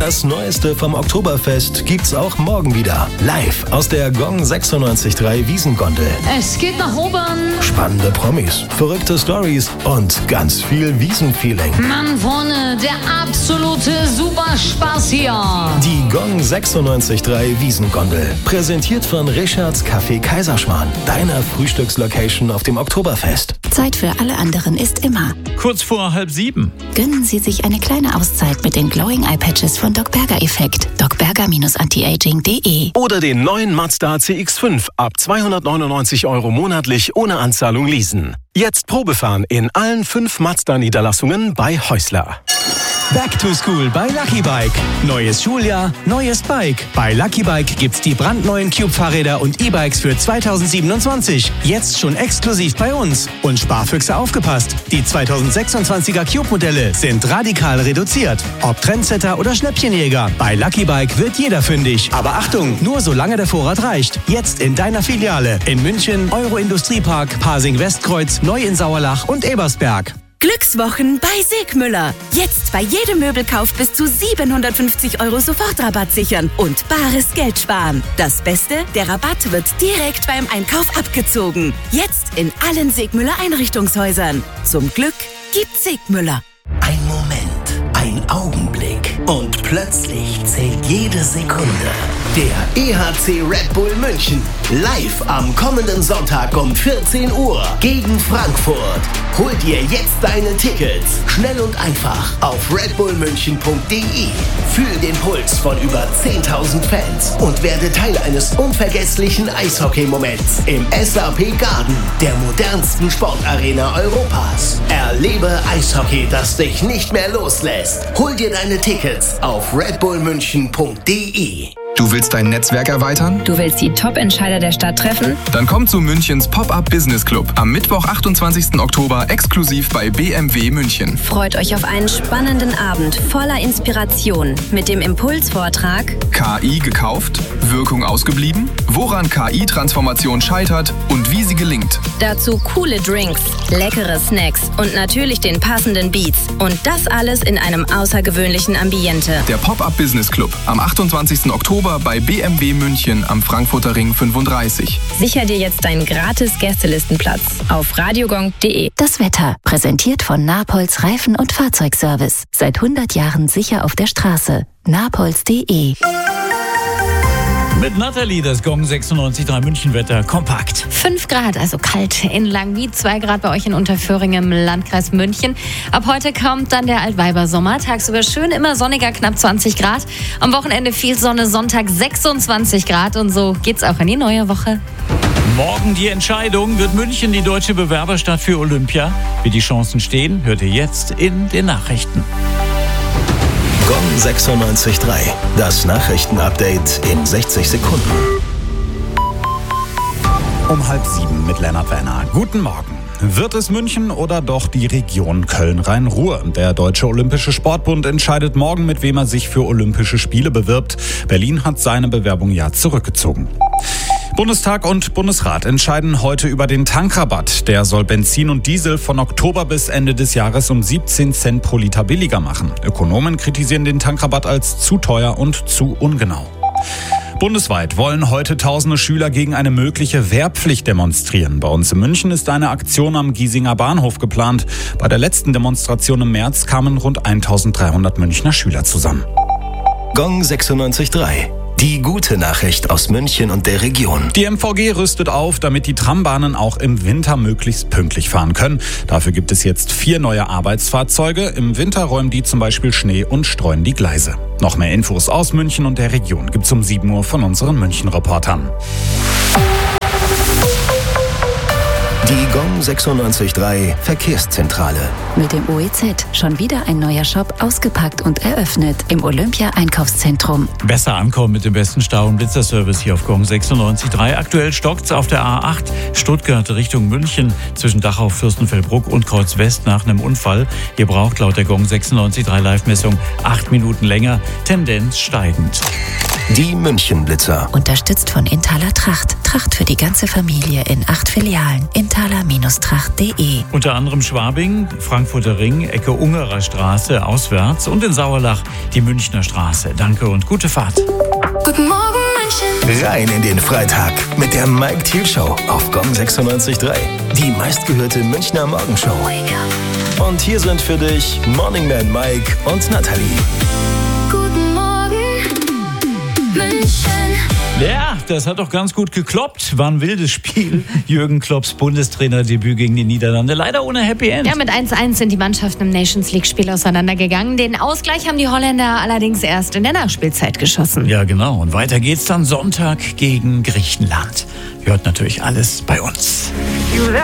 Das Neueste vom Oktoberfest gibt's auch morgen wieder. Live aus der Gong 96.3 Wiesengondel. Es geht nach oben. Spannende Promis, verrückte Stories und ganz viel Wiesenfeeling. Mann, vorne, der absolute Superspaß hier. Die Gong 96.3 Wiesengondel. Präsentiert von Richards Café Kaiserschmarrn. Deiner Frühstückslocation auf dem Oktoberfest. Zeit für alle anderen ist immer. Kurz vor 6:30. Gönnen Sie sich eine kleine Auszeit mit den Glowing Eye Patches von Doc Berger Effekt. docberger-antiaging.de. Oder den neuen Mazda CX-5 ab 299 € monatlich ohne Anzahlung leasen. Jetzt Probefahren in allen 5 Mazda-Niederlassungen bei Häusler. Back to School bei Lucky Bike. Neues Schuljahr, neues Bike. Bei Lucky Bike gibt's die brandneuen Cube-Fahrräder und E-Bikes für 2027. Jetzt schon exklusiv bei uns. Und Sparfüchse aufgepasst. Die 2026er Cube-Modelle sind radikal reduziert. Ob Trendsetter oder Schnäppchenjäger. Bei Lucky Bike wird jeder fündig. Aber Achtung, nur solange der Vorrat reicht. Jetzt in deiner Filiale. In München, Euro-Industriepark, Pasing-Westkreuz, Neu in Sauerlach und Ebersberg. Glückswochen bei Segmüller. Jetzt bei jedem Möbelkauf bis zu 750 € Sofortrabatt sichern und bares Geld sparen. Das Beste, der Rabatt wird direkt beim Einkauf abgezogen. Jetzt in allen Segmüller Einrichtungshäusern. Zum Glück gibt's Segmüller. Ein Moment, ein Augenblick und plötzlich zählt jede Sekunde. Der EHC Red Bull München live am kommenden Sonntag um 14 Uhr gegen Frankfurt. Hol dir jetzt deine Tickets schnell und einfach auf redbullmünchen.de. Fühl den Puls von über 10.000 Fans und werde Teil eines unvergesslichen Eishockey-Moments im SAP Garden, der modernsten Sportarena Europas. Erlebe Eishockey, das dich nicht mehr loslässt. Hol dir deine Tickets auf redbullmünchen.de. Du willst dein Netzwerk erweitern? Du willst die Top-Entscheider der Stadt treffen? Dann komm zu Münchens Pop-Up Business Club am Mittwoch, 28. Oktober, exklusiv bei BMW München. Freut euch auf einen spannenden Abend voller Inspiration mit dem Impulsvortrag KI gekauft? Wirkung ausgeblieben? Woran KI-Transformation scheitert und wie sie gelingt? Dazu coole Drinks, leckere Snacks und natürlich den passenden Beats. Und das alles in einem außergewöhnlichen Ambiente. Der Pop-Up Business Club am 28. Oktober bei BMW München am Frankfurter Ring 35. Sicher dir jetzt deinen gratis Gästelistenplatz auf radiogong.de. Das Wetter, präsentiert von Napolz Reifen- und Fahrzeugservice. Seit 100 Jahren sicher auf der Straße. napolz.de. Mit Nathalie, das Gong 96.3 Münchenwetter kompakt. 5 Grad, also kalt in Langwied, 2 Grad bei euch in Unterföhring im Landkreis München. Ab heute kommt dann der Altweibersommer. Tagsüber schön, immer sonniger, knapp 20 Grad. Am Wochenende viel Sonne, Sonntag 26 Grad und so geht's auch in die neue Woche. Morgen die Entscheidung, wird München die deutsche Bewerberstadt für Olympia? Wie die Chancen stehen, hört ihr jetzt in den Nachrichten. Gong 96.3. Das Nachrichtenupdate in 60 Sekunden. Um 6:30 mit Lennart Werner. Guten Morgen. Wird es München oder doch die Region Köln-Rhein-Ruhr? Der Deutsche Olympische Sportbund entscheidet morgen, mit wem er sich für Olympische Spiele bewirbt. Berlin hat seine Bewerbung ja zurückgezogen. Bundestag und Bundesrat entscheiden heute über den Tankrabatt. Der soll Benzin und Diesel von Oktober bis Ende des Jahres um 17 Cent pro Liter billiger machen. Ökonomen kritisieren den Tankrabatt als zu teuer und zu ungenau. Bundesweit wollen heute tausende Schüler gegen eine mögliche Wehrpflicht demonstrieren. Bei uns in München ist eine Aktion am Giesinger Bahnhof geplant. Bei der letzten Demonstration im März kamen rund 1.300 Münchner Schüler zusammen. Gong 96.3. Die gute Nachricht aus München und der Region. Die MVG rüstet auf, damit die Trambahnen auch im Winter möglichst pünktlich fahren können. Dafür gibt es jetzt 4 neue Arbeitsfahrzeuge. Im Winter räumen die zum Beispiel Schnee und streuen die Gleise. Noch mehr Infos aus München und der Region gibt's um 7 Uhr von unseren München-Reportern. Die Gong 96.3 Verkehrszentrale. Mit dem OEZ schon wieder ein neuer Shop ausgepackt und eröffnet im Olympia-Einkaufszentrum. Besser ankommen mit dem besten Stau- und Blitzerservice hier auf Gong 96.3. Aktuell stockt's auf der A8 Stuttgart Richtung München zwischen Dachau, Fürstenfeldbruck und Kreuz West nach einem Unfall. Ihr braucht laut der Gong 96.3 Live-Messung 8 Minuten länger, Tendenz steigend. Die München-Blitzer. Unterstützt von Inthaler Tracht. Tracht für die ganze Familie in 8 Filialen in thaler-tracht.de. Unter anderem Schwabing, Frankfurter Ring, Ecke Ungerer Straße auswärts und in Sauerlach die Münchner Straße. Danke und gute Fahrt. Guten Morgen, München. Rein in den Freitag mit der Mike Thiel Show auf Gong 96.3. Die meistgehörte Münchner Morgenshow. Und hier sind für dich Morning Man Mike und Nathalie. Guten Morgen, München. Ja, das hat doch ganz gut gekloppt. War ein wildes Spiel. Jürgen Klopps Bundestrainerdebüt gegen die Niederlande. Leider ohne Happy End. Ja, mit 1:1 sind die Mannschaften im Nations-League-Spiel auseinandergegangen. Den Ausgleich haben die Holländer allerdings erst in der Nachspielzeit geschossen. Ja, genau. Und weiter geht's dann Sonntag gegen Griechenland. Hört natürlich alles bei uns.